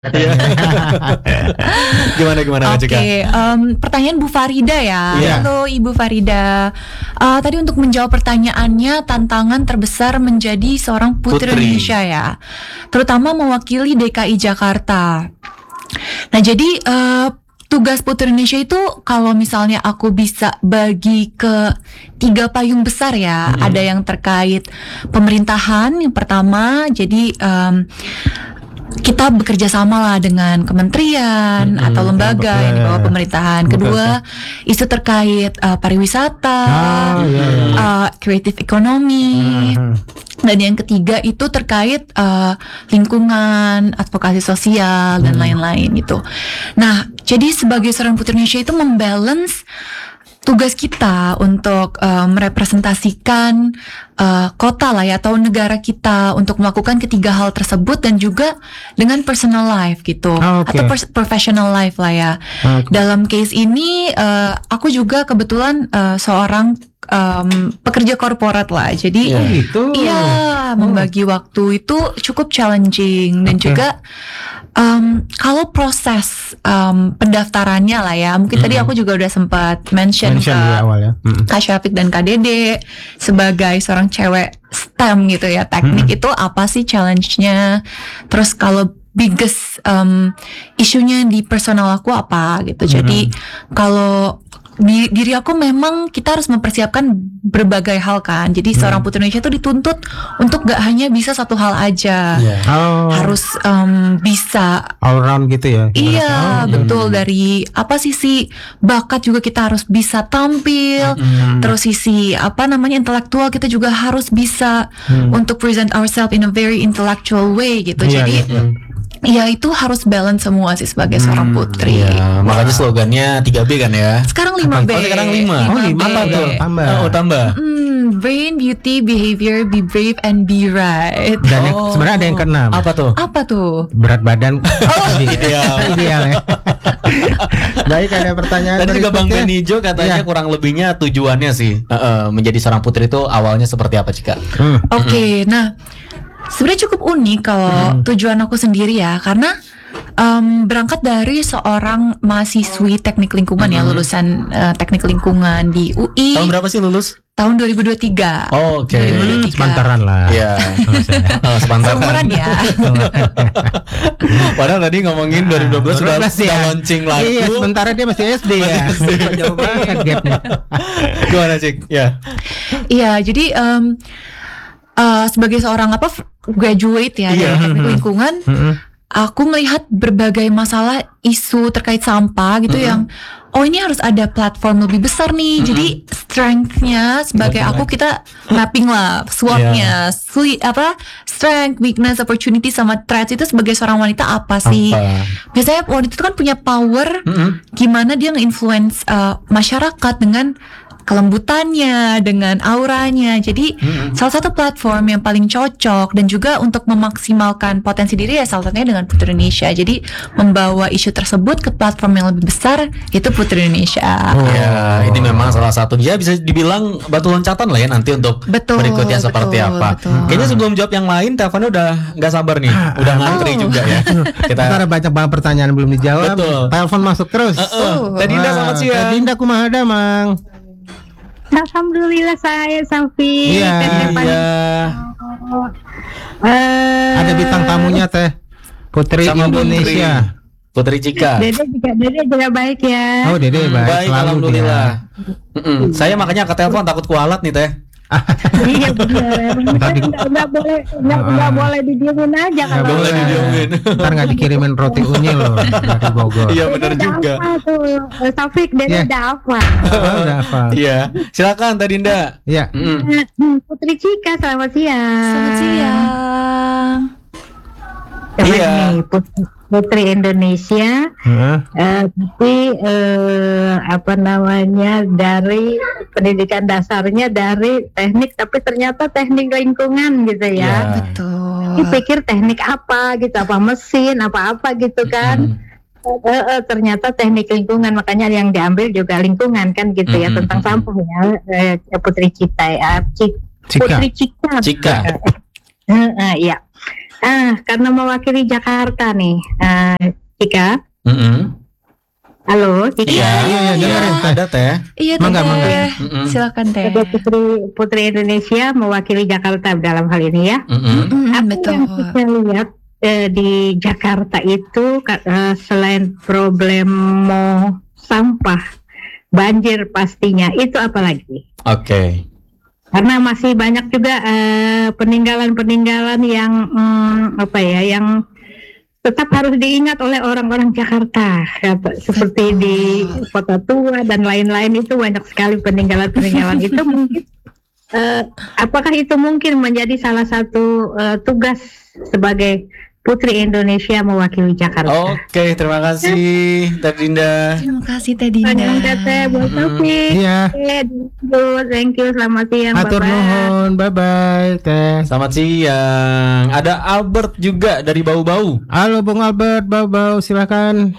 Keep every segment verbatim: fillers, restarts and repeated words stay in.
Gimana gimana Kak Cika? Oke, um, pertanyaan Bu Farida ya. Iya. Halo Ibu Farida. Uh, tadi untuk menjawab pertanyaannya, tantangan terbesar menjadi seorang putri, Putri. Indonesia ya, terutama mewakili D K I Jakarta. Nah, jadi uh, tugas Putri Indonesia itu kalau misalnya aku bisa bagi ke tiga payung besar ya. Hmm. Ada yang terkait pemerintahan yang pertama, jadi um, kita bekerja sama lah dengan kementerian Mm-hmm. atau lembaga yang di bawah pemerintahan. Kedua, isu terkait uh, pariwisata, Oh, iya, iya. uh, creative economy. Mhm. Dan yang ketiga itu terkait uh, lingkungan, advokasi sosial dan lain-lain gitu. Nah, jadi sebagai seorang putri Indonesia itu membalance tugas kita untuk uh, merepresentasikan uh, kota lah ya atau negara kita untuk melakukan ketiga hal tersebut dan juga dengan personal life gitu. Oh, oke. Atau pers- professional life lah ya. Oke. Dalam case ini uh, aku juga kebetulan uh, seorang um, pekerja korporat lah. Jadi Iya. Oh, gitu. iya, membagi waktu itu cukup challenging dan Oke. juga um, kalau proses um, pendaftarannya lah ya, mungkin tadi aku juga udah sempat mention, Mention ke di awal ya. Mm. Kak Syafiq dan Kak Dede sebagai seorang cewek STEM gitu ya, teknik itu apa sih challenge-nya? Terus kalau biggest um, isunya di personal aku apa gitu. Jadi kalau di, diri aku memang kita harus mempersiapkan berbagai hal kan. Jadi seorang putri Indonesia itu dituntut untuk gak hanya bisa satu hal aja. Iya. Oh, Harus um, bisa all round gitu ya. Iya, Oh, betul. Dari apa sisi bakat juga kita harus bisa tampil. Terus sisi apa namanya intelektual kita juga harus bisa untuk present ourselves in a very intellectual way gitu. Iya, Jadi iya. ya itu harus balance semua sih sebagai seorang putri. Iya, makanya slogannya tiga B kan ya. Sekarang lima B. Oh, sekarang lima. Oh, lima Apa B. tuh? Tambah. Oh, tambah. Hmm, brain, beauty, behavior, be brave and be right. Dan yang- Oh. sebenarnya ada yang keenam. Apa tuh? Apa tuh? Berat badan. Oh, ideal. Ideal ya. Baik, ada pertanyaan Tadi juga Bang berikutnya. Benijo katanya Iya. kurang lebihnya tujuannya sih eh, eh, menjadi seorang putri itu awalnya seperti apa Cika? Hmm. Oke, nah sebenarnya cukup unik kalau tujuan aku sendiri ya, karena em, berangkat dari seorang mahasiswi teknik lingkungan ya, lulusan eh, teknik lingkungan di U I Tahun berapa sih lulus? tahun dua ribu dua puluh tiga. Oh, oke. dua ribu dua puluh tiga. Sepantaran lah. Iya. Oh, sebentar. Seumuran ya. Padahal tadi ngomongin dua ribu dua belas sudah, dua ribu dua belas sudah ya. launching lagu. Iya, sementara dia masih S D ya. Jauh banget gapnya. Gimana Cik? Ya. Iya, jadi em, eh, sebagai seorang apa f- graduate ya Iya. dari teknik lingkungan, Mm-mm. aku melihat berbagai masalah isu terkait sampah gitu yang oh ini harus ada platform lebih besar nih. Jadi strength-nya sebagai aku kita mapping lah SWOT-nya, Sui- apa strength, weakness, opportunity sama threats itu sebagai seorang wanita apa sih? Apa? Biasanya wanita itu kan punya power gimana dia nge-influence uh, masyarakat dengan kelembutannya, dengan auranya. Jadi salah satu platform yang paling cocok dan juga untuk memaksimalkan potensi diri ya salah satunya dengan Putri Indonesia. Jadi membawa isu tersebut ke platform yang lebih besar itu Putri Indonesia. Ya, ini memang salah satu ya bisa dibilang batu loncatan lah ya nanti untuk Betul, berikutnya seperti betul, apa. betul. Kayaknya sebelum jawab yang lain, teleponnya udah nggak sabar nih, udah ngantri juga ya. Kita Kita ada banyak banget pertanyaan belum dijawab. Betul. Telepon masuk terus. Eh, eh, Teh Dinda selamat siang. Teh Dinda kumaha ada, Mang? Alhamdulillah saya Safi. Iya. Iya. Eh, Ada bintang tamunya Teh Putri Sama Indonesia. Putri Cika. Dede juga Dede juga baik ya. Oh, Dede baik, Baik, selalu alhamdulillah. Mm-mm. Saya makanya ke telepon takut kualat nih Teh. Iya benar. Tadi- Nggak nggak boleh nggak nggak boleh didiemin aja kalau. Boleh boleh. didiemin. dia. Ntar nggak dikirimin roti unyil loh dari Bogor. Iya Dede benar udah juga. hafal tuh. Eh, Taufik Dede Iya. udah hafal. Oh, udah hafal. Iya, silakan Teh Dinda. Iya. Mm-mm. Hmm, Putri Cika selamat siang. Selamat siang. Keren Iya. nih, Putri, Putri Indonesia. Heeh. Eh, tapi eh, apa namanya dari pendidikan dasarnya dari teknik tapi ternyata teknik lingkungan gitu Iya. ya. Betul. Ini pikir teknik apa gitu, apa mesin, apa-apa gitu kan. Eh, eh, ternyata teknik lingkungan, makanya yang diambil juga lingkungan kan gitu ya, Mm-mm. tentang sampah ya. Eh, Putri Cita ya, Cik- Cika. Putri Cika. Cika. Eh, eh, iya. Ah, karena mewakili Jakarta nih, uh, Cika. Mm-mm. Halo, Cika. Iya, iya, iya, dengerin, Teh. ada Teh. Iya Mangga, Teh. mangga. Mm-mm. Silakan Teh. Ada Putri Putri Indonesia mewakili Jakarta dalam hal ini ya. Mm-mm. Mm, Apa betul. yang kita lihat eh, di Jakarta itu ka- eh, selain problem sampah, banjir pastinya, itu apa lagi? Oke. Karena masih banyak juga eh, peninggalan-peninggalan yang hmm, apa ya, yang tetap harus diingat oleh orang-orang Jakarta, Kata- seperti di Kota Tua dan lain-lain, itu banyak sekali peninggalan-peninggalan itu mungkin. Eh, apakah itu mungkin menjadi salah satu eh, tugas sebagai Putri Indonesia mewakili Jakarta? Oke, terima kasih Teh Dinda. Terima kasih Teh Dinda. Terima kasih buat Taufik. Iya. Thank you, selamat siang. Hatur bye-bye. nuhun, bye bye Teh. Selamat siang. Ada Albert juga dari Bau-Bau. Halo Bung Albert, bau-bau silakan.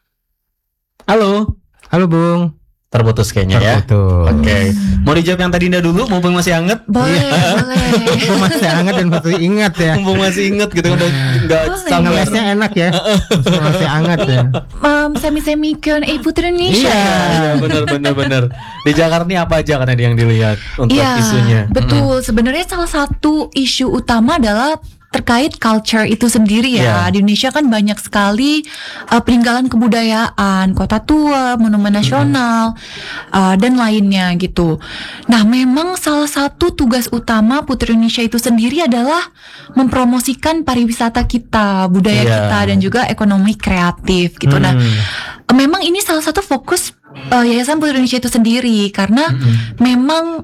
Halo. Halo Bung. Terputus kayaknya ya. Terputus. Oke. Mau dijawab yang tadi Dinda dulu, mumpung masih anget. Boleh, boleh. Mumpung masih hangat dan masih ingat ya. Mumpung masih inget gitu kan udah nggak Boleh. sabar. Ngelesnya enak ya. Masih hangat ya. Um, semi-semi Q and A Putri Indonesia. Iya, bener bener bener. Di Jakarta ini apa aja kan ada yang dilihat untuk Iya, isunya? betul. Sebenarnya salah satu isu utama adalah terkait culture itu sendiri ya. Iya. Di Indonesia kan banyak sekali uh, peninggalan kebudayaan, kota tua, monumen nasional, uh, dan lainnya gitu. Nah, memang salah satu tugas utama Putri Indonesia itu sendiri adalah mempromosikan pariwisata kita, budaya Iya. kita, dan juga ekonomi kreatif gitu. Nah, Hmm. memang ini salah satu fokus uh, Yayasan Putri Indonesia itu sendiri karena memang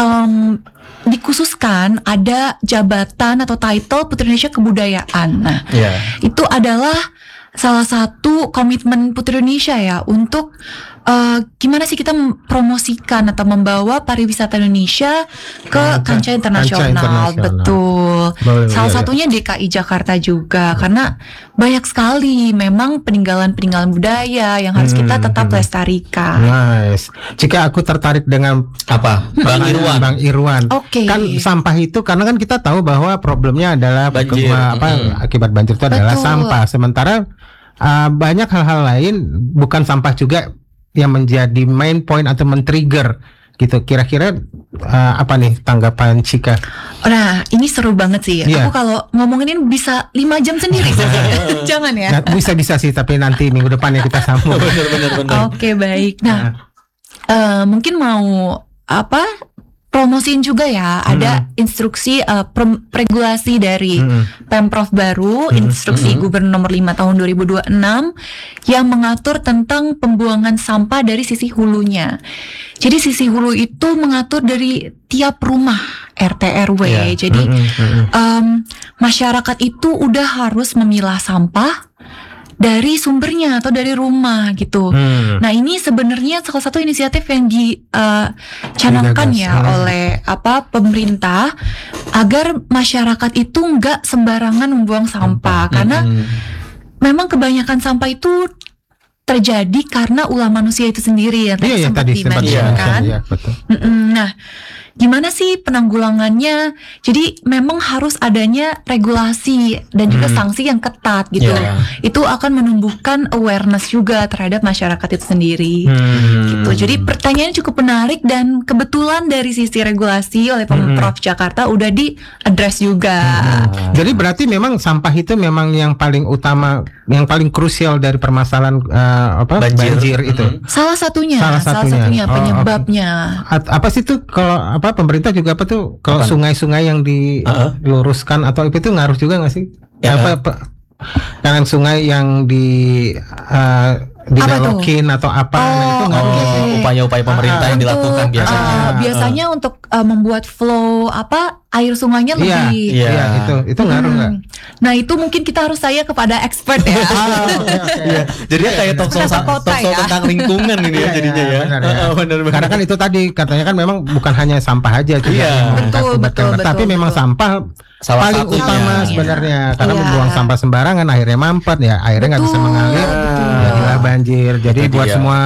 um, dikhususkan ada jabatan atau title Putri Indonesia Kebudayaan. Nah, Iya. itu adalah salah satu komitmen Putri Indonesia ya untuk uh, gimana sih kita mempromosikan atau membawa pariwisata Indonesia ke Kancah- kancah internasional. kancah internasional. Betul. Boleh, Salah iya, satunya D K I Jakarta juga karena banyak sekali memang peninggalan-peninggalan budaya yang harus kita Hmm, tetap hmm. lestarikan. Nice. Jika aku tertarik dengan Apa? Bang Irwan. Bang Irwan. Oke. Kan sampah itu karena kan kita tahu bahwa problemnya adalah Banjir. ke- apa Mm. akibat banjir itu adalah Betul. sampah. Sementara uh, banyak hal-hal lain bukan sampah juga yang menjadi main point atau men-trigger gitu. Kira-kira uh, apa nih tanggapan Cika? Nah, ini seru banget sih. Iya. Aku kalau ngomongin ini bisa lima jam sendiri. Jangan ya. Nah, bisa-bisa sih tapi nanti minggu depan ya kita sambung. Bener bener bener. Oke, baik. Nah, eh, mungkin mau apa? Promosiin juga ya. Ada instruksi eh, pem- regulasi dari Hmm. Pemprov baru, Hmm. instruksi Hmm. Gubernur nomor lima tahun dua ribu dua puluh enam yang mengatur tentang pembuangan sampah dari sisi hulunya. Jadi sisi hulu itu mengatur dari tiap rumah R T R W. Iya. Jadi Mm-mm, mm-mm. em, masyarakat itu udah harus memilah sampah dari sumbernya atau dari rumah gitu. Hmm. Nah, ini sebenarnya salah satu inisiatif yang dicanangkan Digagas. ya Hmm. oleh apa pemerintah agar masyarakat itu nggak sembarangan membuang sampah karena Mm-mm. memang kebanyakan sampah itu terjadi karena ulah manusia itu sendiri ya. Iya, iya tadi sempat di-mention dimention, kan. Iya, betul. Mm-mm. Nah, gimana sih penanggulangannya? Jadi memang harus adanya regulasi dan juga Hmm. sanksi yang ketat gitu. Iya. Itu akan menumbuhkan awareness juga terhadap masyarakat itu sendiri. Hmm. Gitu. Jadi pertanyaannya cukup menarik dan kebetulan dari sisi regulasi oleh Pemprov Jakarta udah di-address juga. Hmm. Jadi berarti memang sampah itu memang yang paling utama, yang paling krusial dari permasalahan uh, apa Banjir. banjir, itu. Mm-mm. Salah satunya, Salah salah satunya. satunya, Oh, penyebabnya. At- apa sih tuh kalau apa pemerintah juga apa tuh kalau Apaan? sungai-sungai yang Uh-uh. diluruskan atau itu tuh ngaruh juga nggak sih? Ya. Apa, apa kan sungai yang di uh, dibelokin atau apa nah, itu Oh, ngaruh nggak sih? oke. upaya-upaya pemerintah yang Untuk, dilakukan biasanya. uh, biasanya untuk uh, membuat flow apa air sungainya Iya, lebih. Iya. iya itu itu ngaruh nggak? Hmm. Nah, itu mungkin kita harus saya kepada expert ya. Ah, oke, oke. Iya, jadi kayak talk show, Kota kota talk show ya. tentang lingkungan ini ya Iya, jadinya iya, ya. benar, ya. Heeh, benar benar. Karena kan itu tadi katanya kan memang bukan hanya sampah aja juga Iya. yang Betul, mengakibatkan, betul, tapi betul, memang betul. sampah Salah paling satunya. utama Iya. sebenarnya karena Iya. membuang sampah sembarangan akhirnya mampet ya akhirnya nggak bisa Betul, mengalir betul. jadilah banjir jadi Itu buat dia. semua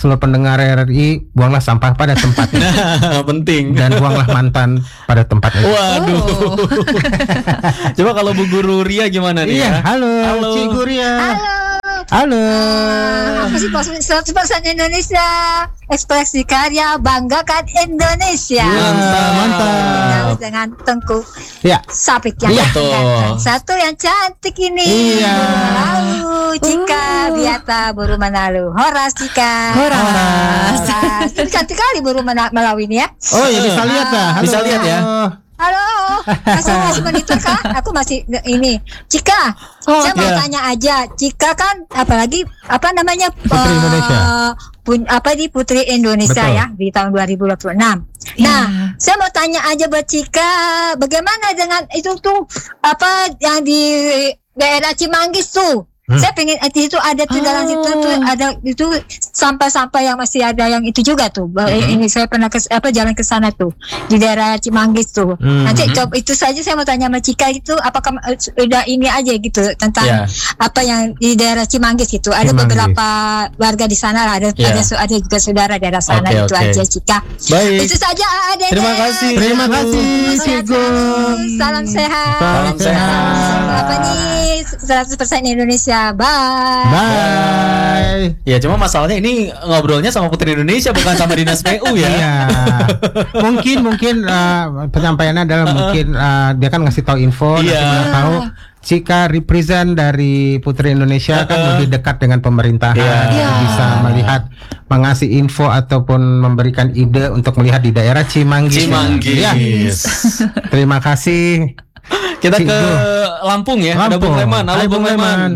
seluruh pendengar R R I, buanglah sampah pada tempatnya Nah, penting. dan buanglah mantan pada tempatnya. Waduh. Oh. Coba kalau Bu Guru Ria gimana nih Iya, ya? halo, Halo. Cikgu Ria. Halo. Halo. Aku sih seratus persen Indonesia. Ekspresi karya banggakan Indonesia. Mantap, mantap. Harus dengan Tengku Ya. Sapik yang Iya, ganteng. betul. Satu yang cantik ini. Iya. Lalu Cika Biata Buru Manalu. Horas Cika. Horas. Horas. Tapi cantik kali Buru Mana- Malawi ini ya. Oh ya bisa lihat dah. Halo. Bisa lihat ya. Halo, masih masih monitor kah? Aku masih ini. Cika, Oh, saya mau iya. tanya aja. Cika kan apalagi apa namanya Putri eh, Indonesia. pun- apa di Putri Indonesia Betul. ya di tahun dua ribu dua puluh enam. Iya. Nah, saya mau tanya aja buat Cika, bagaimana dengan itu tuh apa yang di daerah Cimanggis tuh? Hmm. Saya pengen di situ ada tinggalan Oh. situ tuh ada itu sampah-sampah yang masih ada yang itu juga tuh. Bah- Ini saya pernah ke apa jalan ke sana tuh di daerah Cimanggis tuh. Hmm. Nanti coba itu saja saya mau tanya sama Cika itu apakah eh, sudah ini aja gitu tentang Ya. apa yang di daerah Cimanggis gitu. Ada Cimanggis. beberapa warga di sana lah, ada Ya. ada ada juga saudara daerah sana Oke, itu oke. aja Cika. Baik. Itu saja ada. Terima kasih. Terima kasih, Cikgu. Salam sehat. Salam sehat. Apa nih seratus persen Indonesia. Bye. Bye. Ya cuma masalahnya ini ngobrolnya sama Putri Indonesia bukan sama Dinas P U ya. Iya. Mungkin mungkin uh, penyampaiannya adalah mungkin uh, dia kan ngasih tahu info, nanti Iya. mana tahu Cika represent dari Putri Indonesia kan lebih dekat dengan pemerintahan, Iya. jadi Iya. bisa melihat mengasih info ataupun memberikan ide untuk melihat di daerah Cimanggis. Cimanggis. Ya. Terima kasih. Kita ke Cikgu. Lampung ya. Ada Lampung. Bung Leman. Halo Hai, Bung Bung Leman. Leman.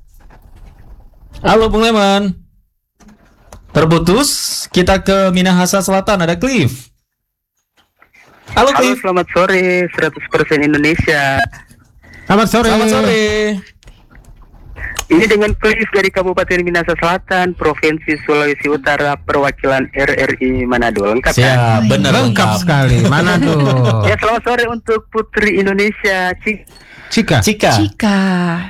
Halo Bung Leman. Terputus. Kita ke Minahasa Selatan. Ada Cliff. Halo Halo, Cliff. selamat sore, seratus persen Indonesia. Selamat sore. Selamat sore. Ini dengan Cliff dari Kabupaten Minahasa Selatan, Provinsi Sulawesi Utara, perwakilan R R I Manado. Lengkap kan? Siap, benar Lengkap lengkap. sekali. Mana tuh? Ya, selamat sore untuk Putri Indonesia. Cik. Cika. Cika. Cika.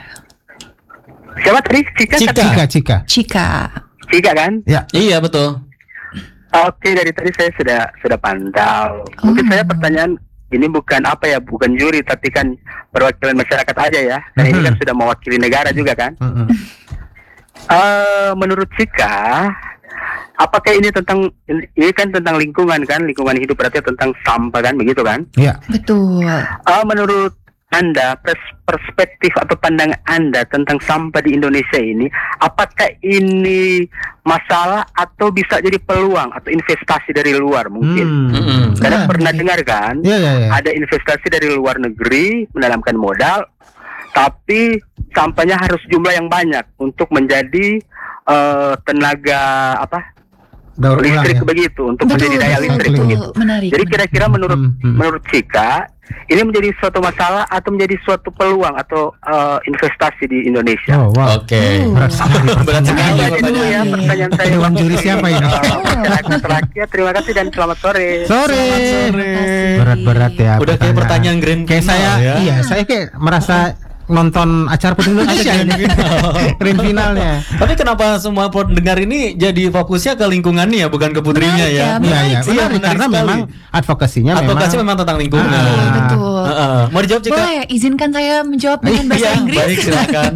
Siapa tadi? Cika? Cika. Cika, Cika. Cika. Cika kan? Ya. Iya betul. Oke, dari tadi saya sudah sudah pantau. Mungkin Oh. saya pertanyaan ini bukan apa ya, bukan juri, tapi kan perwakilan masyarakat aja ya. Dan ini kan sudah mewakili negara juga kan? Mm-mm. Eh, menurut Cika, apakah ini tentang ini kan tentang lingkungan kan, lingkungan hidup berarti tentang sampah kan, begitu kan? Ya. Betul. Eh, menurut Anda, pers- perspektif atau pandangan Anda tentang sampah di Indonesia ini, apakah ini masalah atau bisa jadi peluang atau investasi dari luar mungkin? Hmm. Mm-mm. Karena Ya. pernah dengar kan, Ya, ya, ya. ada investasi dari luar negeri menanamkan modal, tapi sampahnya harus jumlah yang banyak untuk menjadi eh, tenaga apa Daur ulang listrik ya. begitu, untuk menjadi daya betul, listrik betul. begitu. Menarik. Jadi kira-kira menurut Hmm, hmm. menurut Cika ini menjadi suatu masalah atau menjadi suatu peluang atau eh, investasi di Indonesia? Oh, wow. Oke. Oh. Berat sekali Berat sekali Itu pertanyaannya. aja dulu ya pertanyaan saya. Dewan juri siapa ini? Eh, masyarakat rakyat, terima kasih dan selamat sore. Sore. Sore. Berat-berat ya. Udah kayak pertanyaan grand Kayak final saya, ya. iya, saya kayak merasa nonton acara Putri Indonesia ini. Grand finalnya. Tapi kenapa semua pendengar ini jadi fokusnya ke lingkungannya ya, bukan ke putrinya Menarik ya? ya, Iya, iya. Iya, Menarik, menarik karena sekali. memang advokasinya Advokasi memang memang tentang lingkungan. Ah, Betul. Heeh. Mau dijawab Cika? Boleh, izinkan saya menjawab dengan bahasa Iya, Inggris. baik silakan.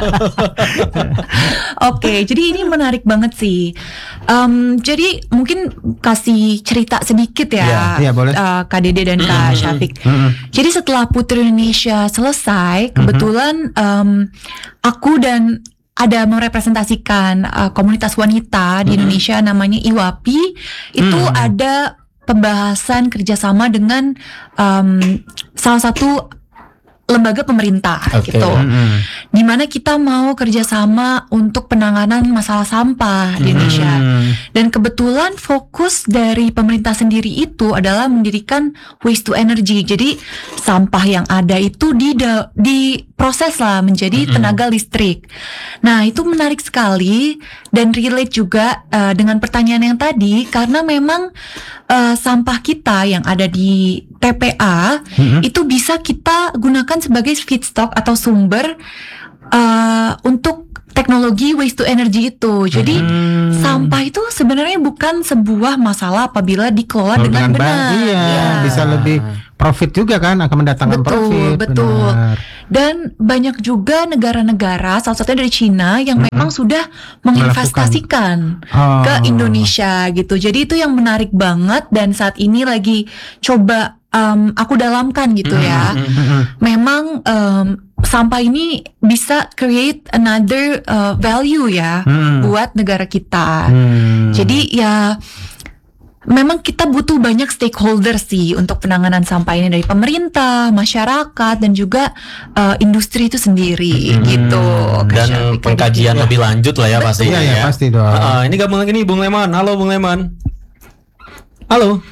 Oke, jadi ini menarik banget sih. Em, jadi mungkin kasih cerita sedikit ya, Iya, iya, boleh. eh, Kak Dede dan Kak Syafiq. Mm-mm. Jadi setelah Putri Indonesia selesai, kebetulan em, aku dan ada merepresentasikan eh, komunitas wanita di Indonesia namanya I W A P I. Itu Hmm. ada pembahasan kerjasama dengan em, salah satu lembaga pemerintah Oke. gitu. Mm-mm. Dimana kita mau kerjasama untuk penanganan masalah sampah di Indonesia. Hmm. Dan kebetulan fokus dari pemerintah sendiri itu adalah mendirikan waste to energy. Jadi sampah yang ada itu di diproses lah menjadi tenaga listrik. Nah itu menarik sekali dan relate juga uh, dengan pertanyaan yang tadi, karena memang uh, sampah kita yang ada di T P A Mm-mm. itu bisa kita gunakan sebagai feedstock atau sumber uh, untuk teknologi waste to energy itu. Jadi sampah itu sebenarnya bukan sebuah masalah apabila dikelola Kalau dengan, dengan benar. baik, iya, Ya. bisa lebih profit juga kan, akan mendatangkan Betul, profit. betul. benar. Dan banyak juga negara-negara, salah satunya dari Cina yang memang sudah menginvestasikan Oh. ke Indonesia gitu. Jadi itu yang menarik banget dan saat ini lagi coba um, aku dalamkan gitu ya. Memang um, sampah ini bisa create another uh, value ya Hmm. buat negara kita. Hmm. Jadi ya memang kita butuh banyak stakeholder sih untuk penanganan sampah ini, dari pemerintah, masyarakat, dan juga uh, industri itu sendiri gitu. Kak Dan Syafiq, kayak pengkajian gitu. lebih lanjut lah ya pasti. Iya ya, pasti dong. Ah, ini gabung lagi nih Bung Leman. Halo Bung Leman. Halo.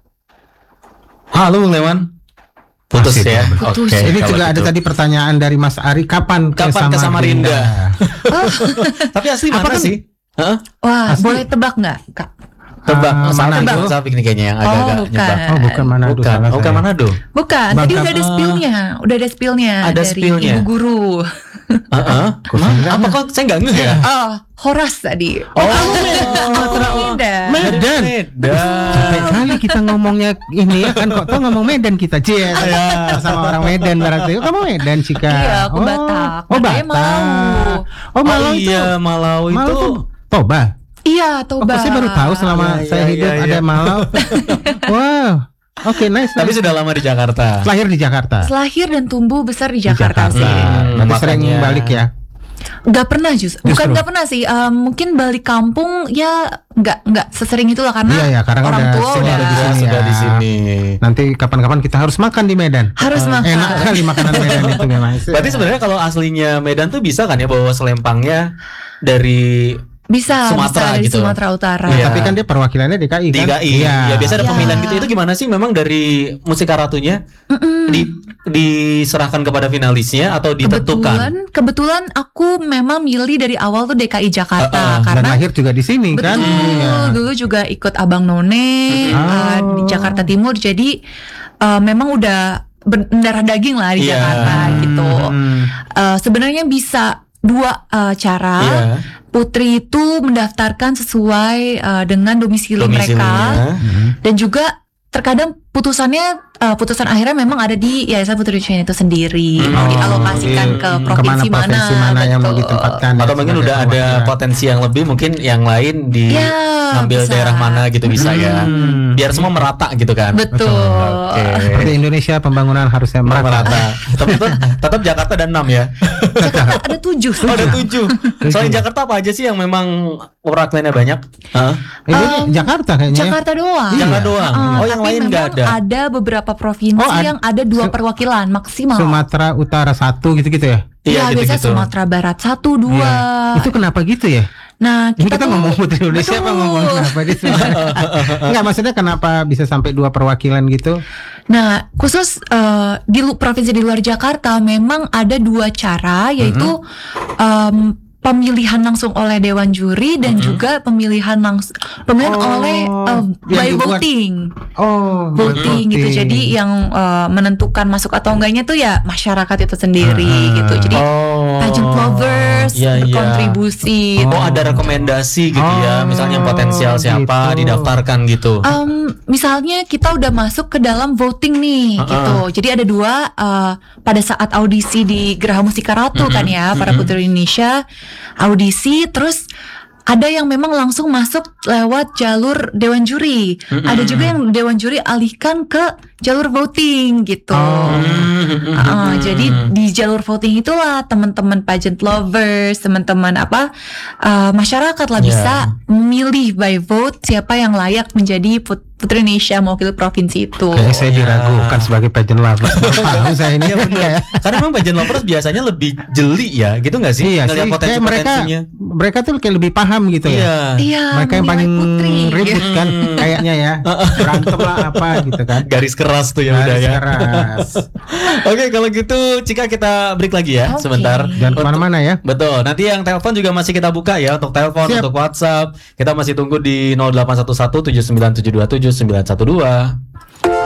Halo Bung Leman. Putus Masih ya. putus. Oke. Ini kalau juga ada gitu. tadi pertanyaan dari Mas Ari, kapan ke Kapan ke Samarinda? Oh, Tapi asli mana Apa kan- sih? Heeh. wah, Asli. boleh tebak nggak, Kak? Tebak. Ah, Sapi, Manado? Sapi nih kayaknya yang Oh, agak-agak bukan. nyebak. Oh, bukan Manado. Bukan. salah Oh, bukan saya. Manado. Bukan, Bangka- tadi udah ada spillnya, udah ada spillnya Ada dari spillnya. ibu guru. Heeh. Apa kok saya nggak ngeh ya? Oh, Horas tadi. Oh, Medan. Medan. Medan. Capek kali kita ngomongnya ini ya kan, kok tau ngomong Medan kita, Cie. Sama orang Medan berarti. Oh, kamu Medan, Cika. Iya, aku Oh. Batak. Oh, Makanya Batak. Malau. Oh, Malau Oh, itu. iya, Malau itu. Malau tuh Toba. Iya, Oh, Toba. kok saya baru tahu selama Iya, saya iya, hidup iya, ada iya. Malau. Wow. Oke, nice. Tapi nice. sudah lama di Jakarta. lahir di Jakarta. Lahir dan tumbuh besar di Jakarta, Jakarta. sih. Hmm, Nanti sering makanya. balik ya. Gak pernah just, bukan Justru. gak pernah sih. Um, mungkin balik kampung ya nggak nggak sesering itulah karena Iya, ya, karena kan orang udah tua sini, udah udah di Sudah, sini sudah ya. di sini. Nanti kapan-kapan kita harus makan di Medan. harus makan. Enak kali makanan Medan itu memang. Berarti sebenarnya kalau aslinya Medan tuh bisa kan ya bawa selempangnya dari Bisa, Sumatera bisa dari gitu. Sumatera Utara. Iya. Tapi kan dia perwakilannya D K I di kan? G I. Ya biasa ada Iya. pemilihan gitu. Itu gimana sih? Memang dari Musika Ratunya di, diserahkan kepada finalisnya atau ditentukan? Kebetulan, kebetulan aku memang milih dari awal tuh D K I Uh-uh. Jakarta Dan karena lahir juga di sini kan? betul, Iya. dulu juga ikut Abang None uh, di Oh. Jakarta Timur, jadi uh, memang udah berdarah daging lah di Iya. Jakarta gitu. Hmm. Uh, sebenarnya bisa dua uh, cara. Iya. Putri itu mendaftarkan sesuai uh, dengan domisili mereka, Domisilinya. dan juga terkadang putusannya uh, putusan akhirnya memang ada di Yayasan Putri Indonesia itu sendiri, mau Oh, dialokasikan di- ke kemana provinsi mana, provinsi mana yang mau betul. ditempatkan. Atau ya, mungkin sebagai udah ada perwakilan. potensi yang lebih, mungkin yang lain di Ya, ngambil bisa. daerah mana gitu bisa ya. Hmm. Biar semua merata gitu kan. Betul. Oke. Seperti Indonesia pembangunan harusnya merata. Merata. Tapi tetap, tetap Jakarta ada enam ya. Jakarta ada tujuh. Oh, ada tujuh. Soalnya Jakarta apa aja sih yang memang perwakilannya banyak? Hah? Ini Um, Jakarta kayaknya. ya? Jakarta doang. Jakarta doang. Ah, Oh, yang tapi lain nggak memang ada. Ada beberapa provinsi Oh, ad- yang ada dua Su- perwakilan maksimal. Sumatera Utara satu gitu-gitu ya. Iya, biasa gitu-gitu. Sumatera Barat satu, dua. Iya. Itu kenapa gitu ya? Nah, Ini kita, kita tuh- ngomong Putri Indonesia apa Betul. ngomong apa di sini? Enggak, maksudnya kenapa bisa sampai dua perwakilan gitu? Nah, khusus eh, di lu- provinsi di luar Jakarta memang ada dua cara, yaitu em, pemilihan langsung oleh Dewan Juri dan juga pemilihan langsung pemilihan Oh, oleh eh, yang by dibuat- voting. Oh, Voting gitu. Jadi yang eh, menentukan masuk atau enggaknya tuh ya masyarakat itu Ah. sendiri gitu. Jadi Oh. pageant lovers Iya, iya. berkontribusi. Oh, ada rekomendasi gitu ya. Oh, Misalnya yang potensial siapa gitu. didaftarkan gitu. Um, misalnya kita udah masuk ke dalam voting nih, Uh-uh. gitu. Jadi ada dua uh, pada saat audisi di Geraha Musika Ratu kan ya, para putri Indonesia audisi, terus ada yang memang langsung masuk lewat jalur Dewan Juri. Ada juga yang Dewan Juri alihkan ke jalur voting gitu. Uh, jadi di jalur voting itulah teman-teman pageant lovers, teman-teman apa uh, masyarakat lah Ya. bisa memilih by vote siapa yang layak menjadi put- Putri Indonesia mewakili provinsi itu. Kayaknya saya Ya. diragukan sebagai pageant lover. Tahu saya ini. Iya benar. Karena memang pageant lovers biasanya lebih jeli ya, gitu nggak sih? Iya Ngelihat sih, kayak mereka potensi-potensinya. mereka tuh kayak lebih paham gitu ya. Iya. Iya, Mereka yang menilai paling putri. ribut kan kayaknya ya. Berantem lah apa gitu kan. Garis keras tuh ya udah Garis ya. keras. Oke, kalau gitu Cika kita break lagi ya Oke. sebentar. Dan kemana-mana ya. Betul. Nanti yang telepon juga masih kita buka ya, untuk telepon, Siap. untuk WhatsApp. Kita masih tunggu di nol delapan satu satu tujuh sembilan tujuh dua tujuh sembilan satu dua.